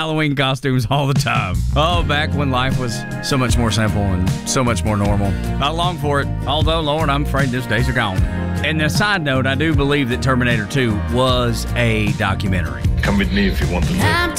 Halloween costumes all the time. Oh, back when life was so much more simple and so much more normal. I long for it, although, Lord, I'm afraid those days are gone. And a side note, I do believe that Terminator 2 was a documentary. Come with me if you want to live.